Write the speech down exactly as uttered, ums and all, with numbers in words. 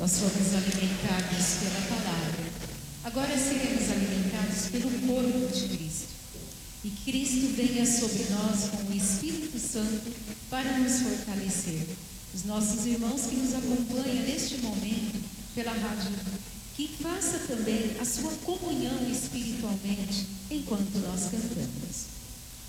Nós fomos alimentados pela palavra. Agora seremos alimentados pelo corpo de Cristo. E Cristo venha sobre nós com o Espírito Santo para nos fortalecer. Os nossos irmãos que nos acompanham neste momento pela rádio, que faça também a sua comunhão espiritualmente enquanto nós cantamos.